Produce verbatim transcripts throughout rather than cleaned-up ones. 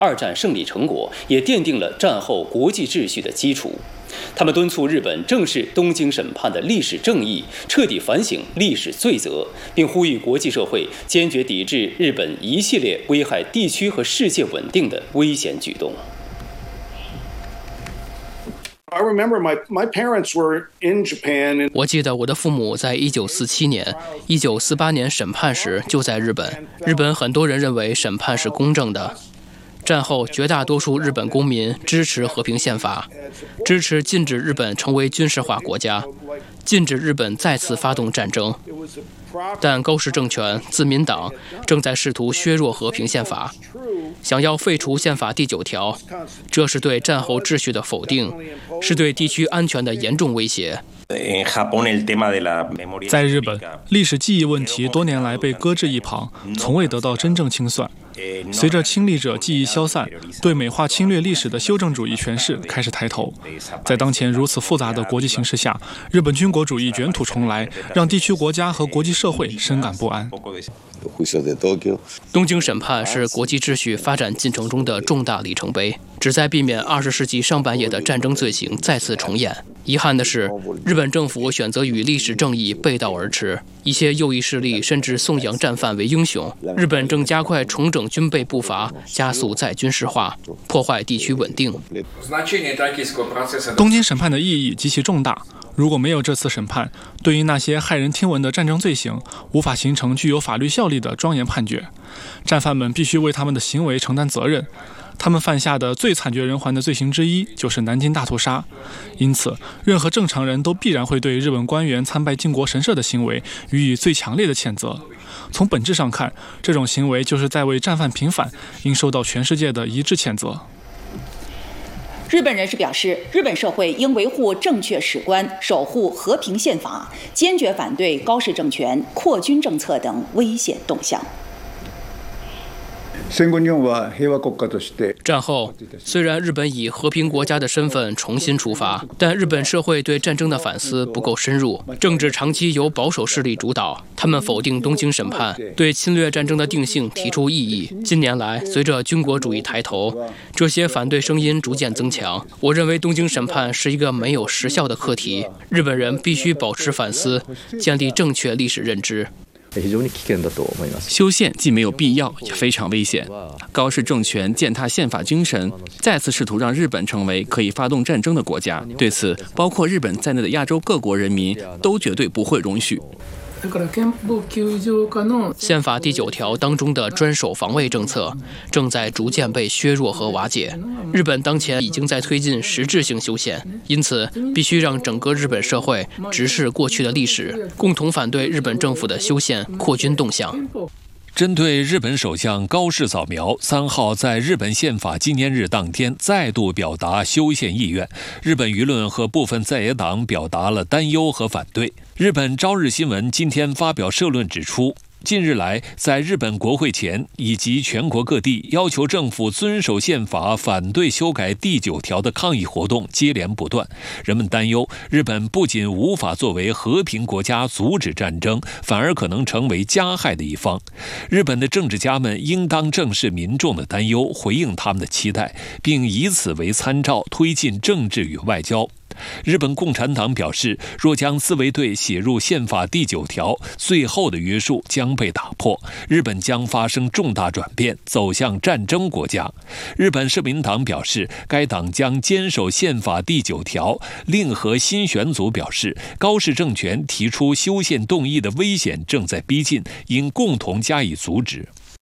二战胜利成果，也奠定了战后国际秩序的基础。他们敦促日本正视东京审判的历史正义，彻底反省历史罪责，并呼吁国际社会坚决抵制日本一系列危害地区和世界稳定的危险举动。 我记得我的父母在一九四七年、一九四八年审判时就在日本。日本很多人认为审判是公正的。战后，绝大多数日本公民支持和平宪法，支持禁止日本成为军事化国家，禁止日本再次发动战争。但高市政权、自民党正在试图削弱和平宪法，想要废除宪法第九条，这是对战后秩序的否定，是对地区安全的严重威胁。 在日本，历史记忆问题多年来被搁置一旁，从未得到真正清算。随着亲历者记忆消散，对美化侵略历史的修正主义诠释开始抬头。在当前如此复杂的国际形势下，日本军国主义卷土重来，让地区国家和国际社会深感不安。 东京审判是国际秩序发展进程中的重大里程碑，旨在避免二十世纪上半叶的战争罪行再次重演。遗憾的是，日本政府选择与历史正义背道而驰，一些右翼势力甚至颂扬战犯为英雄。日本正加快重整军备步伐，加速再军事化，破坏地区稳定。 东京审判的意义极其重大。如果没有这次审判，对于那些骇人听闻的战争罪行，无法形成具有法律效力的庄严判决。战犯们必须为他们的行为承担责任。他们犯下的最惨绝人寰的罪行之一就是南京大屠杀，因此，任何正常人都必然会对日本官员参拜靖国神社的行为予以最强烈的谴责。从本质上看，这种行为就是在为战犯平反，应受到全世界的一致谴责。 日本人士表示，日本社会应维护正确史观，守护和平宪法，坚决反对高市政权扩军政策等危险动向。 战后，虽然日本以和平国家的身份重新出发，但日本社会对战争的反思不够深入，政治长期由保守势力主导。他们否定东京审判，对侵略战争的定性提出异议。近年来，随着军国主义抬头，这些反对声音逐渐增强。我认为东京审判是一个没有时效的课题，日本人必须保持反思，建立正确历史认知。 修宪既没有必要，也非常危险。高市政权践踏宪法精神，再次试图让日本成为可以发动战争的国家。对此，包括日本在内的亚洲各国人民都绝对不会容许。 宪法第九条当中的专守防卫政策正在逐渐被削弱和瓦解。日本当前已经在推进实质性修宪，因此必须让整个日本社会直视过去的历史，共同反对日本政府的修宪扩军动向。 针对日本首相高市早苗三号在日本宪法纪念日当天再度表达修宪意愿，日本舆论和部分在野党表达了担忧和反对。日本朝日新闻今天发表社论指出，近日来，在日本国会前以及全国各地要求政府遵守宪法、反对修改第九条的抗议活动接连不断。人们担忧，日本不仅无法作为和平国家阻止战争，反而可能成为加害的一方。日本的政治家们应当正视民众的担忧，回应他们的期待，并以此为参照推进政治与外交。日本共产党表示，若将自卫队写入宪法第九条，最后的约束将被打破，日本将发生重大转变，走向战争国家。日本社民党表示，该党将坚守宪法第九条。令和新选组表示，高市政权提出修宪动议的危险正在逼近，应共同加以阻止。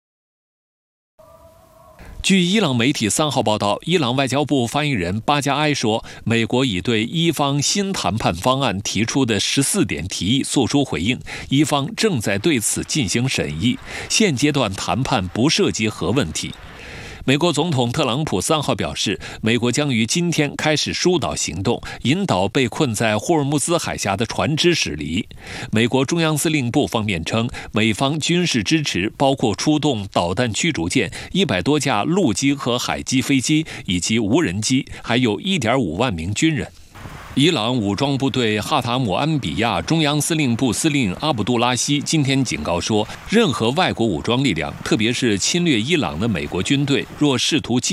据伊朗媒体三号报道，伊朗外交部发言人巴加埃说，美国已对伊方新谈判方案提出的十四点提议作出回应，伊方正在对此进行审议，现阶段谈判不涉及核问题。美国总统特朗普三号表示，美国将于今天开始疏导行动，引导被困在霍尔木兹海峡的船只驶离。美国中央司令部方面称，美方军事支持包括出动导弹驱逐舰、一百多架陆基和海基飞机以及无人机，还有 一点五万名军人。伊朗武装部队哈塔姆安比亚中央司令部司令阿卜杜拉希今天警告说，任何外国武装力量，特别是侵略伊朗的美国军队，若试图